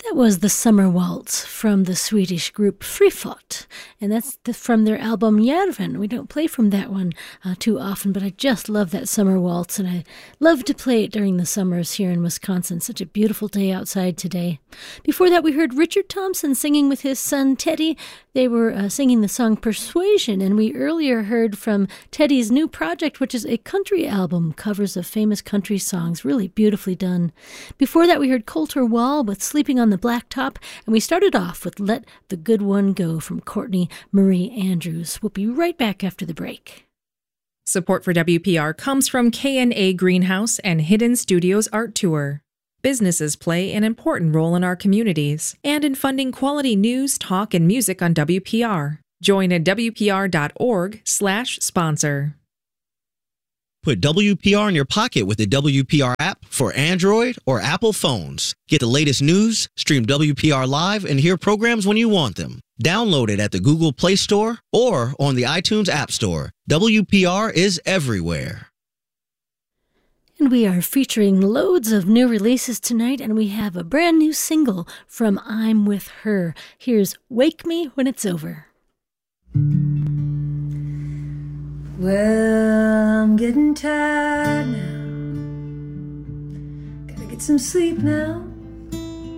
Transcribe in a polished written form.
That was the Summer Waltz from the Swedish group Frifot, and that's from their album Järven. We don't play from that one too often, but I just love that Summer Waltz, and I love to play it during the summers here in Wisconsin. Such a beautiful day outside today. Before that, we heard Richard Thompson singing with his son Teddy. They were singing the song Persuasion, and we earlier heard from Teddy's new project, which is a country album, covers of famous country songs, really beautifully done. Before that, we heard Colter Wall with Sleeping on the Blacktop, and we started off with Let the Good One Go from Courtney Marie Andrews. We'll be right back after the break. Support for WPR comes from K&A Greenhouse and Hidden Studios Art Tour. Businesses play an important role in our communities and in funding quality news, talk, and music on WPR. Join at WPR.org/sponsor. Put WPR in your pocket with the WPR app for Android or Apple phones. Get the latest news, stream WPR live, and hear programs when you want them. Download it at the Google Play Store or on the iTunes App Store. WPR is everywhere. And we are featuring loads of new releases tonight, and we have a brand new single from I'm With Her. Here's Wake Me When It's Over. Well, I'm getting tired now. Gotta get some sleep now.